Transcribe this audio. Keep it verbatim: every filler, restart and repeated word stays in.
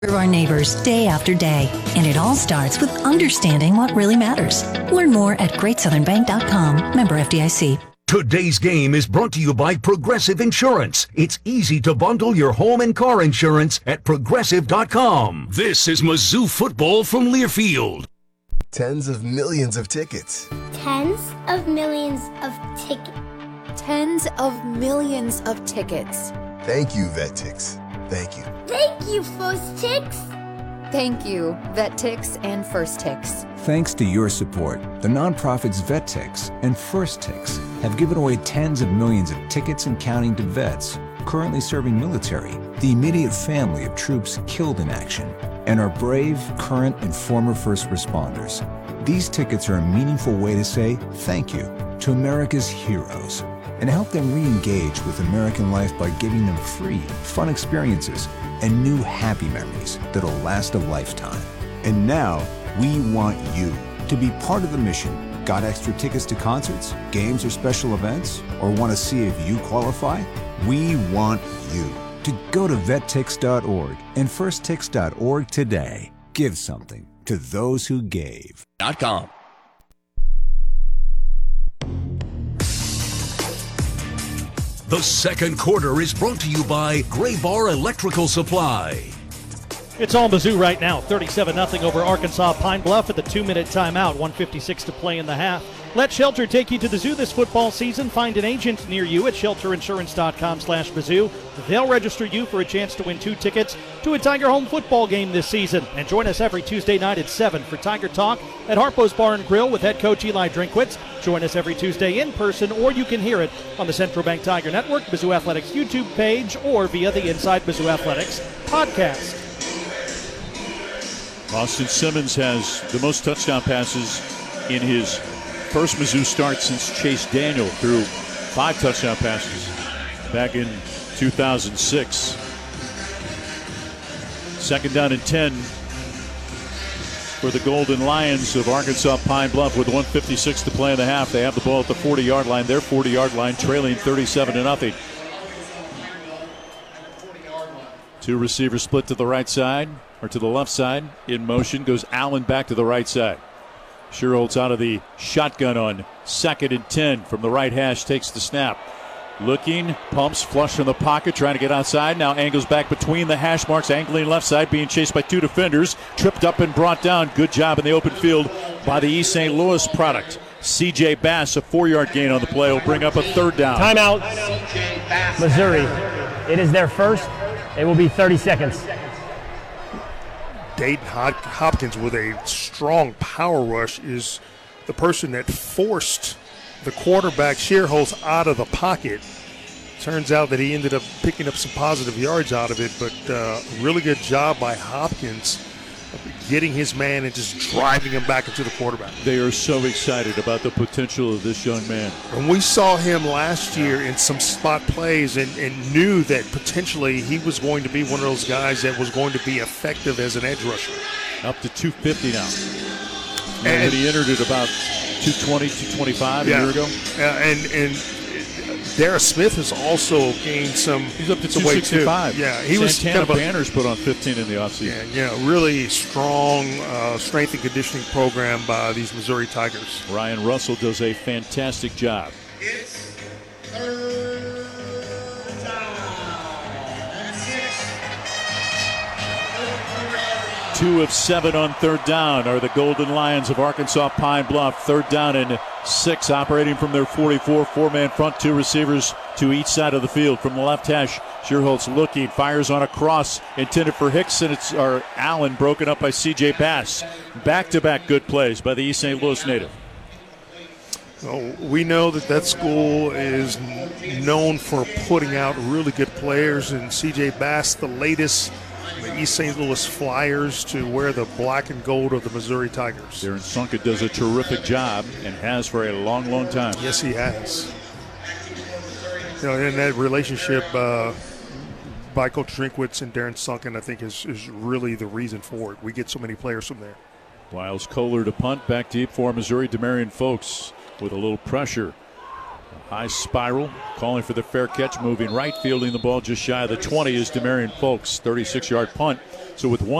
Serve our neighbors day after day, and it all starts with understanding what really matters. Learn more at great southern bank dot com. Member F D I C. Today's game is brought to you by Progressive Insurance. It's easy to bundle your home and car insurance at progressive dot com. This is Mizzou football from Learfield. Tens of millions of tickets. Tens of millions of tickets. Tens of millions of tickets. Thank you, VetTix. Thank you. Thank you, First Tix. Thank you, VetTix and First Tix. Thanks to your support, the nonprofits VetTix and First Tix have given away tens of millions of tickets and counting to vets currently serving military, the immediate family of troops killed in action, and our brave, current, and former first responders. These tickets are a meaningful way to say thank you to America's heroes and help them re-engage with American life by giving them free, fun experiences and new happy memories that'll last a lifetime. And now, we want you to be part of the mission. Got extra tickets to concerts, games, or special events? Or want to see if you qualify? We want you to go to vet tix dot org and first tix dot org today. Give something to those who gave. .com. The second quarter is brought to you by Gray Bar Electrical Supply. It's all Mizzou right now, thirty-seven nothing over Arkansas Pine Bluff at the two-minute timeout, one fifty-six to play in the half. Let Shelter take you to the zoo this football season. Find an agent near you at shelter insurance dot com slash Mizzou. They'll register you for a chance to win two tickets to a Tiger home football game this season. And join us every Tuesday night at seven for Tiger Talk at Harpo's Bar and Grill with head coach Eli Drinkwitz. Join us every Tuesday in person, or you can hear it on the Central Bank Tiger Network, Mizzou Athletics YouTube page, or via the Inside Mizzou Athletics podcast. Austin Simmons has the most touchdown passes in his first Mizzou start since Chase Daniel threw five touchdown passes back in two thousand six. Second down and ten for the Golden Lions of Arkansas Pine Bluff with one fifty-six to play in the half. They have the ball at the forty-yard line, their forty-yard line, trailing thirty-seven to nothing. Two receivers split to the right side, or to the left side. In motion goes Allen back to the right side. Sherholtz out of the shotgun on second and ten from the right hash, takes the snap. Looking, pumps, flush from the pocket, trying to get outside. Now angles back between the hash marks, angling left side, being chased by two defenders. Tripped up and brought down. Good job in the open field by the East Saint Louis product. C J Bass, a four-yard gain on the play, will bring up a third down. Timeout, Missouri. It is their first. It will be thirty seconds. Dayton Hopkins with a strong power rush is the person that forced the quarterback Sherholtz out of the pocket. Turns out that he ended up picking up some positive yards out of it, but uh, really good job by Hopkins getting his man and just driving him back into the quarterback. They are so excited about the potential of this young man. And we saw him last year in some spot plays and, and knew that potentially he was going to be one of those guys that was going to be effective as an edge rusher. Up to two fifty now. And, and he entered at about two twenty, two twenty-five yeah, a year ago. Uh, and and Dara Smith has also gained some. He's up to two sixty-five. Yeah, he Santana was kind of a, Banners put on fifteen in the offseason. Yeah, yeah, really strong uh, strength and conditioning program by these Missouri Tigers. Ryan Russell does a fantastic job. It's third down. Six. Two of seven on third down are the Golden Lions of Arkansas Pine Bluff. Third down and six, operating from their forty-four, four-man front, two receivers to each side of the field. From the left hash, Sherholtz looking, fires on a cross intended for Hicks, and it's our Allen, broken up by C J Bass. Back-to-back good plays by the East Saint Louis native. Well, we know that that school is known for putting out really good players, and C J Bass, the latest, the East Saint Louis Flyers, to wear the black and gold of the Missouri Tigers. Darren Sunka does a terrific job and has for a long, long time. Yes, he has. You know, and that relationship uh, by Coach Drinkwitz and Darren Sunken, I think, is, is really the reason for it. We get so many players from there. Wiles Kohler to punt, back deep for Missouri. Demarion Folks with a little pressure High spiral, calling for the fair catch, moving right, fielding the ball just shy of the twenty is Demarion Folks. thirty-six-yard punt. So with one